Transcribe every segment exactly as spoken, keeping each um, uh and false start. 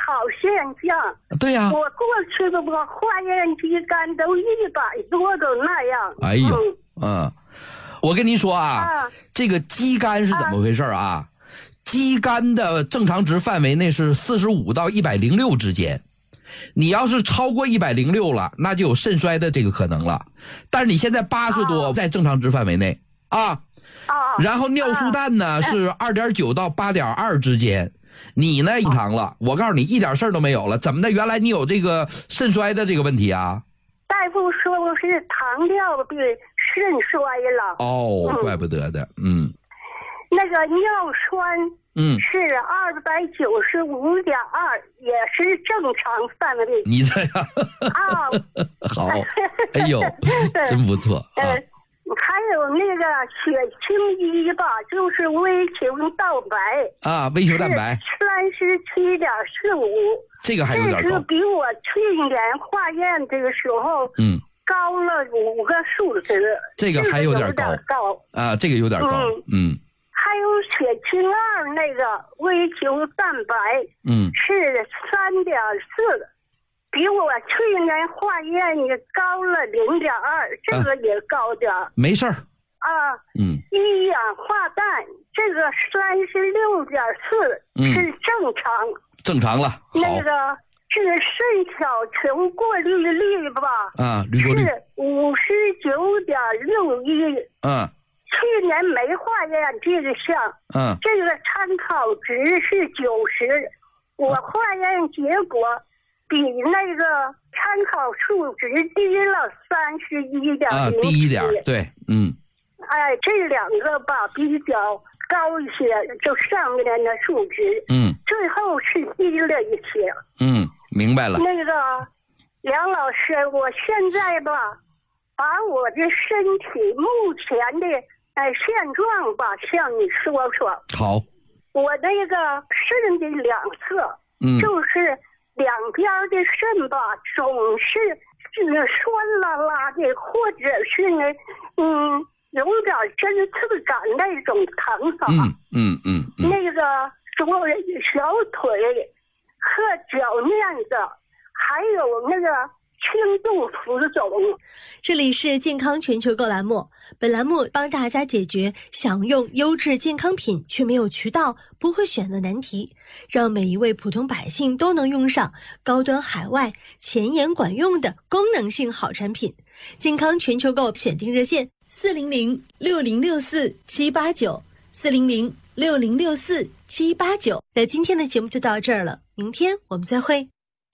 好现象。 对呀、啊， 我过去的我化验鸡肝都一百多都那样。 哎呦，嗯，嗯我跟您说啊， 啊这个鸡肝是怎么回事啊？啊鸡肝的正常值范围内是四十五到一百零六之间。你要是超过一百零六了，那就有肾衰的这个可能了。但是你现在八十多，在正常值范围内啊。 啊。 然后尿素氮呢、啊、是二点九到八点二之间。你呢正常了，我告诉你一点事儿都没有了。怎么的？原来你有这个肾衰的这个问题啊？ 大夫说我是糖尿病肾衰了。 哦， 嗯、 怪不得的，嗯。 那个尿酸。 嗯， 是二百九十五点二，也是正常范围。 你这样啊， 好，哎呦，真不错啊！ 呃，还有那个血清一吧，就是微球蛋白啊，微球蛋白三十七点四五， 这个还有点高， 这是比我去年化验这个时候，嗯，高了五个数值。 这个还有点高， 高啊，这个有点高，嗯。嗯还有血清二那个微球蛋白， 嗯， 是三点四，比我去年化验也高了零点二，这个也高点、啊。 没事儿啊， 嗯， 一氧化氮这个三十六点四是正常，嗯、 正常了。 那个这个肾小球过滤率吧， 啊，滤过率是五十九点六一， 嗯。 去年没化验这个项， 嗯， 这个参考值是九十，我化验结果比那个参考数值低了三十一点零，啊， 低一点，对，嗯， 哎，这两个吧比较高一些，就上面的数值， 嗯，最后是低了一些， 嗯，明白了。 那个梁老师，我现在吧，把我的身体目前的。哎，现状吧，向你说说。 好， 我那个肾的两侧， 嗯， 就是两边的肾吧，总是这个酸啦啦的，或者是呢，嗯，有点针刺感那种疼法。 嗯嗯嗯。嗯那个左小腿和脚面子，还有那个。轻度浮肿。 这里是健康全球购栏目，本栏目帮大家解决想用优质健康品却没有渠道、不会选的难题，让每一位普通百姓都能用上高端海外、前沿管用的功能性好产品。健康全球购选定热线四零零六零六四七八九四零零六零六四七八九。那今天的节目就到这儿了，明天我们再会。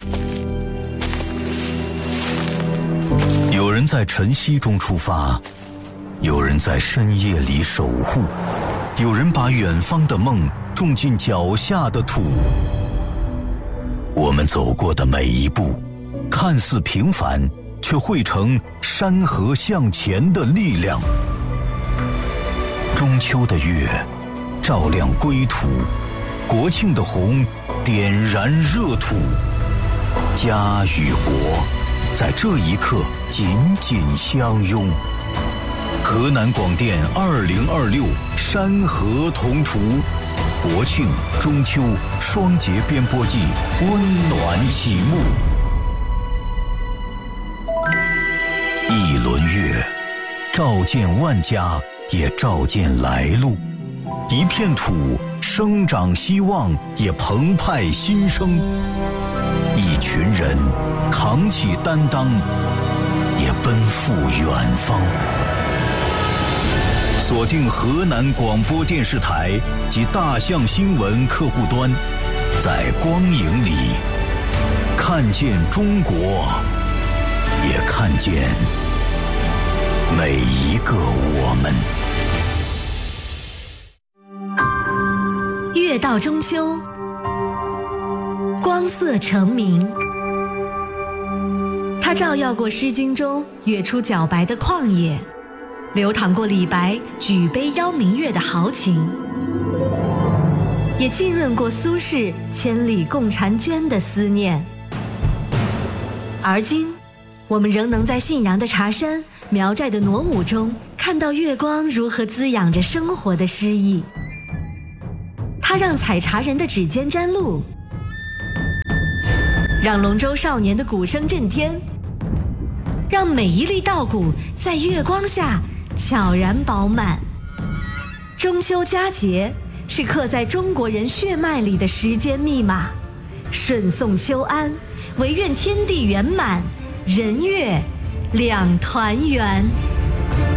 有人在晨曦中出发，有人在深夜里守护，有人把远方的梦种进脚下的土。我们走过的每一步，看似平凡，却汇成山河向前的力量。中秋的月照亮归途，国庆的红点燃热土，家与国在这一刻紧紧相拥。河南广电二零二六山河同途，国庆、中秋双节编播季温暖启幕。一轮月，照见万家，也照见来路。一片土，生长希望，也澎湃新生。一群人，扛起担当，也奔赴远方。锁定河南广播电视台及大象新闻客户端，在光影里看见中国，也看见每一个我们。 月到中秋，光色成明，它照耀过《诗经》中月出皎白的旷野，流淌过李白举杯邀明月的豪情，也浸润过苏轼千里共婵娟的思念。而今，我们仍能在信阳的茶山、苗寨的傩舞中，看到月光如何滋养着生活的诗意。它让采茶人的指尖沾露， 让龙舟少年的鼓声震天，让每一粒稻谷在月光下悄然饱满。中秋佳节是刻在中国人血脉里的时间密码，顺送秋安，唯愿天地圆满，人月两团圆。